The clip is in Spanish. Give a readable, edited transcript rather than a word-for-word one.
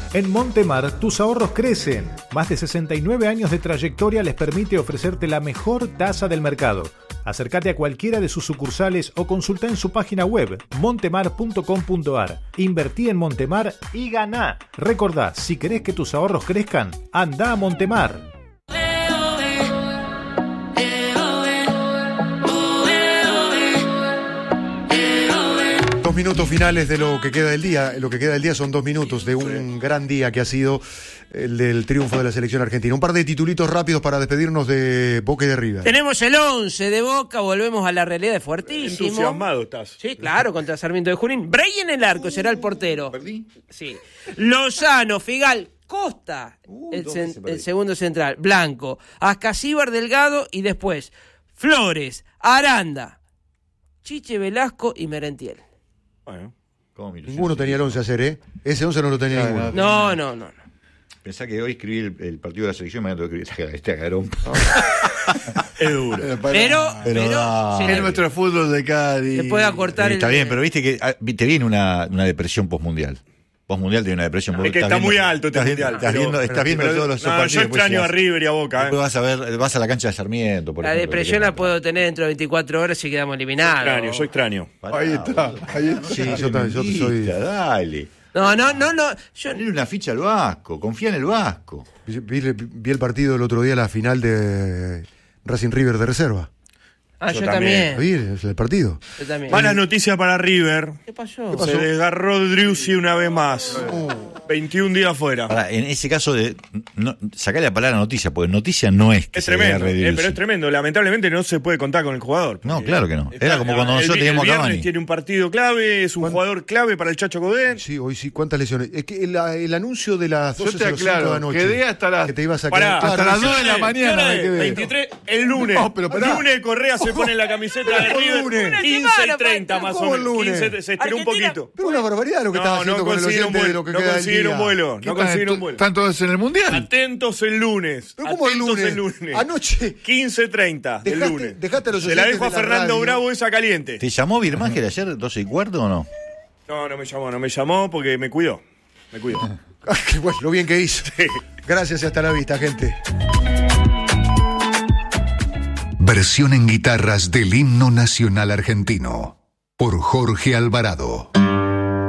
En Montemar, tus ahorros crecen. Más de 69 años de trayectoria les permite ofrecerte la mejor tasa del mercado. Acércate a cualquiera de sus sucursales o consulta en su página web montemar.com.ar. Invertí en Montemar y ganá. Recordá, si querés que tus ahorros crezcan, anda a Montemar. 2 minutos finales de lo que queda del día. Lo que queda del día son 2 minutos de un gran día que ha sido el del triunfo de la selección argentina. Un par de titulitos rápidos para despedirnos de Boca y de River. Tenemos el 11 de Boca, volvemos a la realidad, es fuertísimo. Entusiasmado estás. Sí, claro, contra Sarmiento de Junín. Bray en el arco, será el portero. ¿Perdí? Sí. Lozano, Figal, Costa, el segundo central. Blanco, Ascasíbar, Delgado y después Flores, Aranda, Chiche, Velasco y Merentiel. Bueno. Ninguno tenía el 11 a hacer, ¿eh? Ese 11 no lo tenía ninguno. No. Pensá que hoy escribí el partido de la selección, me tengo que escribir este agarón. Es duro. Pero es nuestro fútbol de Cádiz. Se puede acortar Está bien, pero viste que te viene una depresión postmundial. Postmundial tiene una depresión. Es que está muy alto este mundial. Estás viendo todos los partidos. Yo extraño a River y a Boca. Después vas a la cancha de Sarmiento. La depresión la puedo tener dentro de 24 horas y quedamos eliminados. Yo extraño. Ahí está. Sí, yo soy. Dale. No. Dale una ficha al Vasco. Confía en el Vasco. Vi el partido el otro día, la final de Racing River de reserva. Yo también. Vi el partido. Yo también. Malas noticias para River. ¿Qué pasó? Se desgarró Driussi una vez más. 21 días fuera. En ese caso, sacale la palabra noticia, porque noticia no es que es tremendo, se pero es tremendo. Lamentablemente no se puede contar con el jugador. No, claro que no. Era como cuando nosotros teníamos a Cavani. El viernes tiene un partido clave, es un jugador clave para el Chacho Godén. Sí, hoy sí. ¿Cuántas lesiones? Es que el anuncio de las 12:05 de la noche. Quedé hasta que te ibas a quedar. hasta las 2 de la mañana me quedé. 23, el lunes. No, pero el lunes Correa se pone la camiseta de River. 15:30 más o menos. 15, se estiró un poquito. Pero una barbaridad lo que estás haciendo con el oyente de lo que queda del día. No consiguieron vuelo. ¿Están todos en el Mundial? Atentos el lunes. ¿Pero cómo el lunes? Anoche. 15:30 del lunes. Dejaste a los se la dejo a de la Fernando radio. Bravo esa caliente. ¿Te llamó Birmacher ayer 12:15 o no? No me llamó porque me cuidó. Qué bueno, lo bien que hizo. Sí. Gracias y hasta la vista, gente. Versión en guitarras del himno nacional argentino por Jorge Alvarado.